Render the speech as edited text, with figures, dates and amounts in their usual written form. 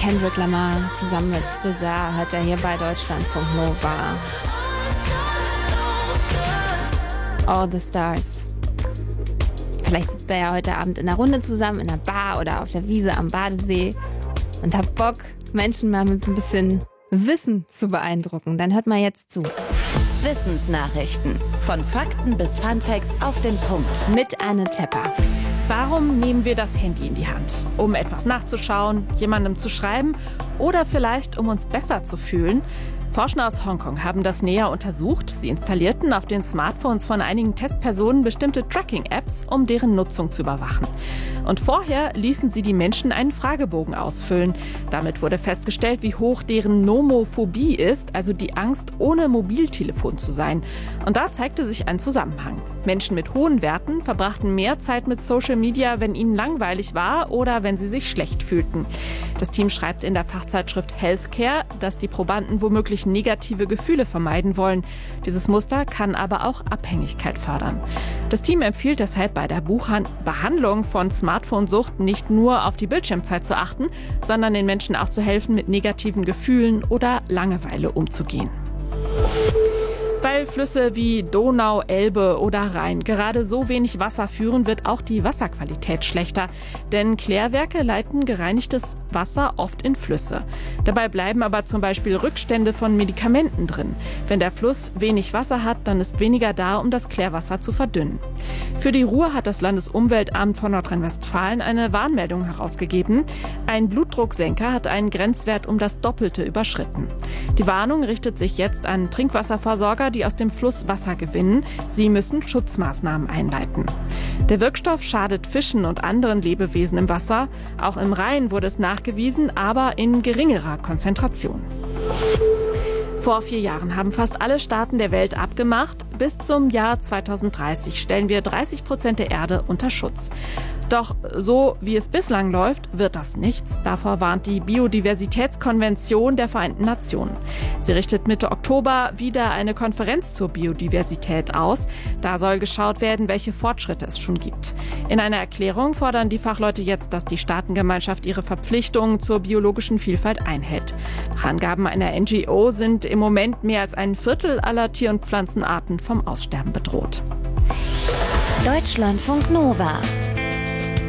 Kendrick Lamar zusammen mit César hört er hier bei Deutschlandfunk Nova. All the Stars. Vielleicht sitzt er ja heute Abend in einer Runde zusammen in einer Bar oder auf der Wiese am Badesee und hat Bock, Menschen mal mit so ein bisschen Wissen zu beeindrucken. Dann hört mal jetzt zu. Wissensnachrichten. Von Fakten bis Funfacts auf den Punkt. Mit Anne Tepper. Warum nehmen wir das Handy in die Hand? Um etwas nachzuschauen, jemandem zu schreiben oder vielleicht um uns besser zu fühlen? Forscher aus Hongkong haben das näher untersucht. Sie installierten auf den Smartphones von einigen Testpersonen bestimmte Tracking-Apps, um deren Nutzung zu überwachen. Und vorher ließen sie die Menschen einen Fragebogen ausfüllen. Damit wurde festgestellt, wie hoch deren Nomophobie ist, also die Angst, ohne Mobiltelefon zu sein. Und da zeigte sich ein Zusammenhang. Menschen mit hohen Werten verbrachten mehr Zeit mit Social Media, wenn ihnen langweilig war oder wenn sie sich schlecht fühlten. Das Team schreibt in der Fachzeitschrift Healthcare, dass die Probanden womöglich negative Gefühle vermeiden wollen. Dieses Muster kann aber auch Abhängigkeit fördern. Das Team empfiehlt deshalb bei der Behandlung von Smartphone-Sucht nicht nur auf die Bildschirmzeit zu achten, sondern den Menschen auch zu helfen, mit negativen Gefühlen oder Langeweile umzugehen. Weil Flüsse wie Donau, Elbe oder Rhein gerade so wenig Wasser führen, wird auch die Wasserqualität schlechter. Denn Klärwerke leiten gereinigtes Wasser oft in Flüsse. Dabei bleiben aber zum Beispiel Rückstände von Medikamenten drin. Wenn der Fluss wenig Wasser hat, dann ist weniger da, um das Klärwasser zu verdünnen. Für die Ruhr hat das Landesumweltamt von Nordrhein-Westfalen eine Warnmeldung herausgegeben. Ein Blutdrucksenker hat einen Grenzwert um das Doppelte überschritten. Die Warnung richtet sich jetzt an Trinkwasserversorger, die aus dem Fluss Wasser gewinnen. Sie müssen Schutzmaßnahmen einleiten. Der Wirkstoff schadet Fischen und anderen Lebewesen im Wasser. Auch im Rhein wurde es nachgewiesen, aber in geringerer Konzentration. Vor 4 Jahren haben fast alle Staaten der Welt abgemacht, bis zum Jahr 2030 stellen wir 30% der Erde unter Schutz. Doch so wie es bislang läuft, wird das nichts. Davor warnt die Biodiversitätskonvention der Vereinten Nationen. Sie richtet Mitte Oktober wieder eine Konferenz zur Biodiversität aus. Da soll geschaut werden, welche Fortschritte es schon gibt. In einer Erklärung fordern die Fachleute jetzt, dass die Staatengemeinschaft ihre Verpflichtungen zur biologischen Vielfalt einhält. Nach Angaben einer NGO sind im Moment mehr als ein Viertel aller Tier- und Pflanzenarten vom Aussterben bedroht. Deutschlandfunk Nova.